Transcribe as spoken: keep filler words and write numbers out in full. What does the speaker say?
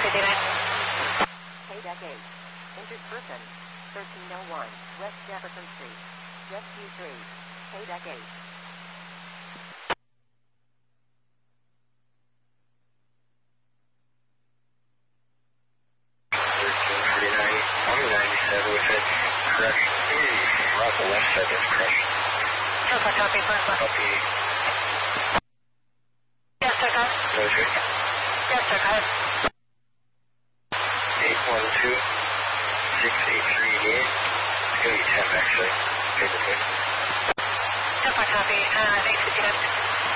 fifty-nine. K deck eight. Injured person. thirteen oh one. West Jefferson Street. Rescue three. K deck eight. thirteen forty-nine. one ninety-seven with it. Crush. Right the left side is crushed. Alpha copy, Plasma. Copy. Yes, sir, guys. Roger. Yes, sir, guys. eight one two six eight three eight. It's going to be temp, actually. Paper quick. Alpha copy, uh, eight fifty-nine.